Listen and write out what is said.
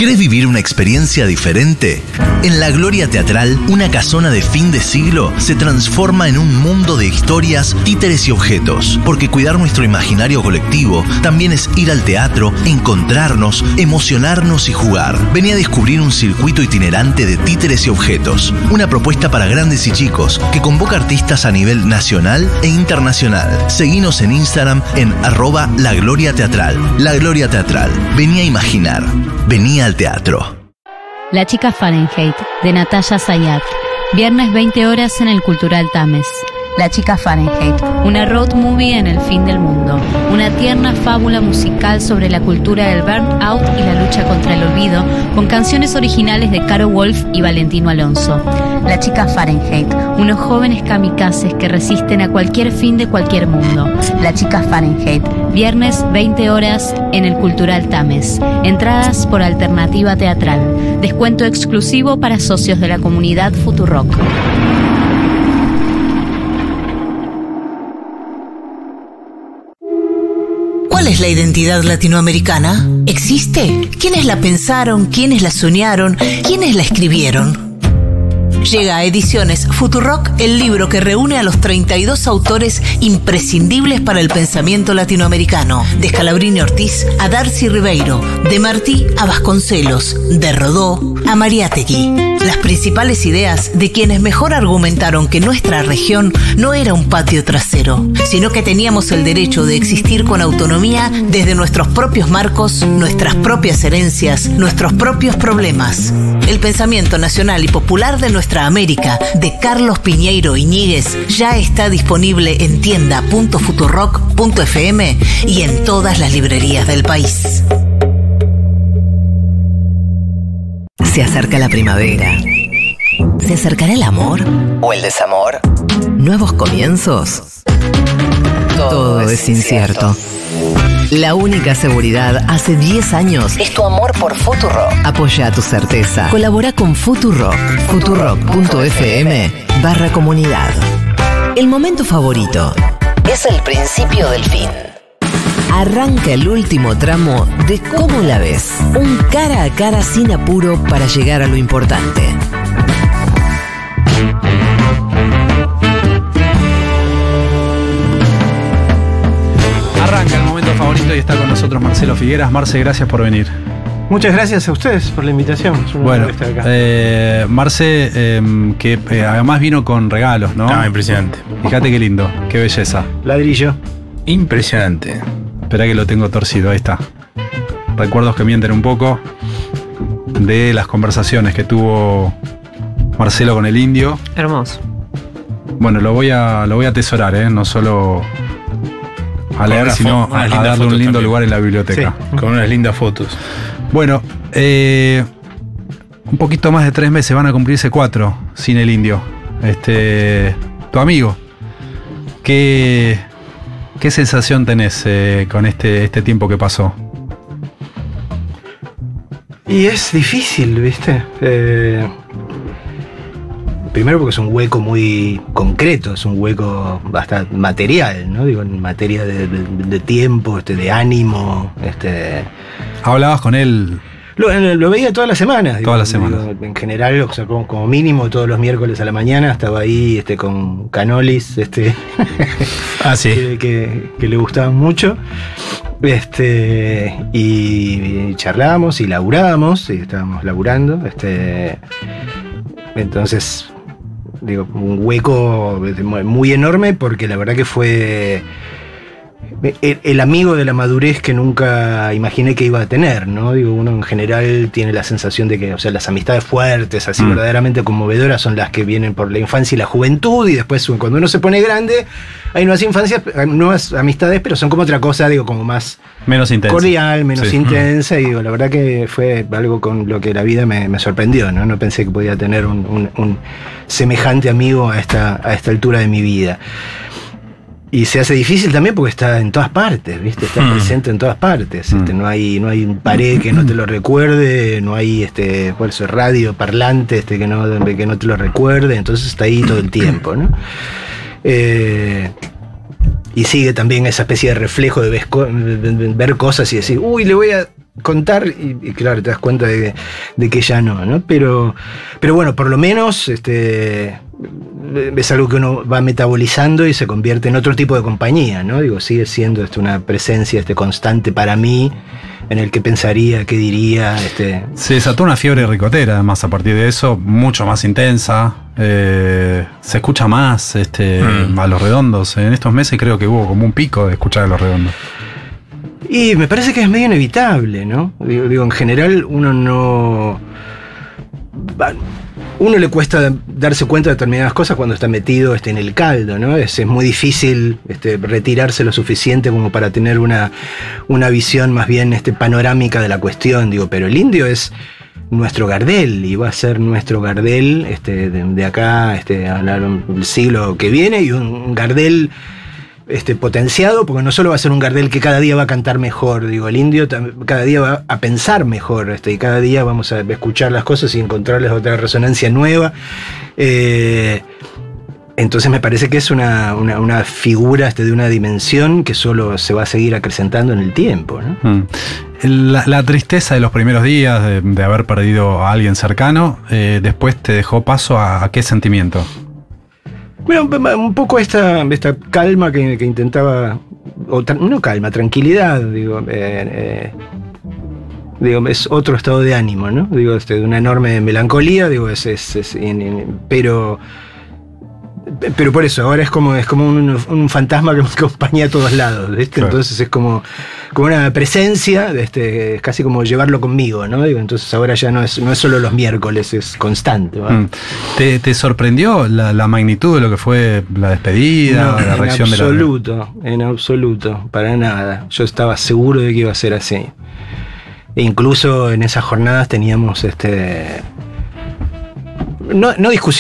¿Querés vivir una experiencia diferente? En La Gloria Teatral, una casona de fin de siglo se transforma en un mundo de historias, títeres y objetos. Porque cuidar nuestro imaginario colectivo también es ir al teatro, encontrarnos, emocionarnos y jugar. Vení a descubrir un circuito itinerante de títeres y objetos. Una propuesta para grandes y chicos que convoca artistas a nivel nacional e internacional. Seguinos en Instagram en @lagloriateatral. La Gloria Teatral. Vení a imaginar. Vení al teatro. La chica Fahrenheit, de Natalia Sayat. Viernes 20 horas en el Cultural Tames. La chica Fahrenheit, una road movie en el fin del mundo. Una tierna fábula musical sobre la cultura del burnout y la lucha contra el olvido, con canciones originales de Caro Wolf y Valentino Alonso. La chica Fahrenheit, unos jóvenes kamikazes que resisten a cualquier fin de cualquier mundo. La chica Fahrenheit, viernes 20 horas en el Cultural Tames. Entradas por alternativa teatral. Descuento exclusivo para socios de la comunidad Futurock. ¿Cuál es la identidad latinoamericana? ¿Existe? ¿Quiénes la pensaron? ¿Quiénes la soñaron? ¿Quiénes la escribieron? Llega a Ediciones Futurock el libro que reúne a los 32 autores imprescindibles para el pensamiento latinoamericano. De Scalabrini Ortiz a Darcy Ribeiro, de Martí a Vasconcelos, de Rodó a Mariátegui. Las principales ideas de quienes mejor argumentaron que nuestra región no era un patio trasero, sino que teníamos el derecho de existir con autonomía desde nuestros propios marcos, nuestras propias herencias, nuestros propios problemas. El pensamiento nacional y popular de nuestra América, de Carlos Piñeiro Iñiguez, ya está disponible en tienda.futurock.fm y en todas las librerías del país. Se acerca la primavera. ¿Se acercará el amor? ¿O el desamor? ¿Nuevos comienzos? Todo es incierto. La única seguridad hace 10 años es tu amor por Futurock. Apoya tu certeza. Colabora con Futurock. Futurock.fm/comunidad. El momento favorito es el principio del fin. Arranca el último tramo de ¿Cómo la ves? Un cara a cara sin apuro para llegar a lo importante. Arranca el momento favorito y está con nosotros Marcelo Figueras. Marce, gracias por venir. Muchas gracias a ustedes por la invitación. Bueno, Marce, que además vino con regalos, ¿no? Ah, impresionante. Fíjate qué lindo, qué belleza. Ladrillo. Impresionante. Esperá que lo tengo torcido, ahí está. Recuerdos que mienten un poco de las conversaciones que tuvo Marcelo con el indio. Hermoso. Bueno, lo voy a atesorar, no solo a leer, sino a darle un lindo lugar en la biblioteca. Sí, con unas lindas fotos. Bueno, un poquito más de 3 meses, van a cumplirse 4 sin el indio. Tu amigo. ¿Qué sensación tenés con este tiempo que pasó? Y es difícil, ¿viste? Primero porque es un hueco muy concreto, es un hueco bastante material, ¿no? Digo, en materia de tiempo, de ánimo. ¿Hablabas con él? Lo veía todas las semanas. Todas las semanas. En general, o sea, como mínimo todos los miércoles a la mañana estaba ahí con Canolis, Ah, sí. que le gustaban mucho. Y charlábamos y laburábamos, y estábamos laburando. Entonces, digo, un hueco muy enorme, porque la verdad que fue el amigo de la madurez que nunca imaginé que iba a tener, ¿no? Digo, uno en general tiene la sensación de que, o sea, las amistades fuertes, así verdaderamente conmovedoras, son las que vienen por la infancia y la juventud, y después cuando uno se pone grande, hay nuevas amistades, pero son como otra cosa, digo, como más menos intensa, cordial, menos intensa, y digo, la verdad que fue algo con lo que la vida me sorprendió, ¿no? No pensé que podía tener un semejante amigo a esta altura de mi vida. Y se hace difícil también porque está en todas partes, ¿viste? Está presente en todas partes. No hay pared que no te lo recuerde, no hay por eso radio parlante que no te lo recuerde, entonces está ahí todo el tiempo, ¿no? Y sigue también esa especie de reflejo de ver cosas y decir, uy, le voy a contar y claro, te das cuenta de que ya no, pero bueno, por lo menos es algo que uno va metabolizando y se convierte en otro tipo de compañía, ¿no? Digo, sigue siendo una presencia constante para mí, en el que pensaría, qué diría. Se desató una fiebre ricotera, además, a partir de eso, mucho más intensa. Se escucha más a Los Redondos. En estos meses creo que hubo como un pico de escuchar a Los Redondos. Y me parece que es medio inevitable, ¿no? Digo, en general uno le cuesta darse cuenta de determinadas cosas cuando está metido en el caldo, ¿no? Es muy difícil retirarse lo suficiente como para tener una visión más bien panorámica de la cuestión. Digo, pero el Indio es nuestro Gardel y va a ser nuestro Gardel de acá al siglo que viene, y un Gardel potenciado, porque no solo va a ser un Gardel que cada día va a cantar mejor, digo, el Indio cada día va a pensar mejor, y cada día vamos a escuchar las cosas y encontrarles otra resonancia nueva. Entonces me parece que es una figura de una dimensión que solo se va a seguir acrecentando en el tiempo, ¿no? La tristeza de los primeros días de haber perdido a alguien cercano, después te dejó paso a ¿qué sentimiento? Bueno, un poco esta calma que intentaba, no calma, tranquilidad, digo, es otro estado de ánimo, ¿no? Digo, de una enorme melancolía, digo, pero por eso, ahora es como un fantasma que me acompaña a todos lados, ¿viste? Claro. Entonces es como una presencia, es casi como llevarlo conmigo, ¿no? Digo, entonces ahora ya no es solo los miércoles, es constante, ¿no? ¿Te sorprendió la magnitud de lo que fue la despedida, la reacción de la... En absoluto, para nada. Yo estaba seguro de que iba a ser así. E incluso en esas jornadas teníamos no discusión